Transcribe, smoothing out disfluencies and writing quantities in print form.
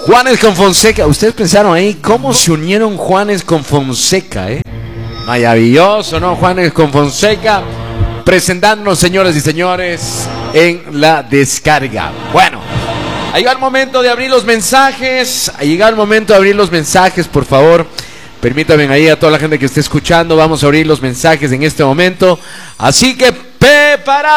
Juanes con Fonseca. Ustedes pensaron ahí cómo se unieron Juanes con Fonseca, ¿eh? Maravilloso, ¿no? Juanes con Fonseca presentándonos, señoras y señores, en la descarga. Bueno, ha llegado el momento de abrir los mensajes. Ha llegado el momento de abrir los mensajes, por favor. Permítanme ahí a toda la gente que esté escuchando. Vamos a abrir los mensajes en este momento. Así que prepara.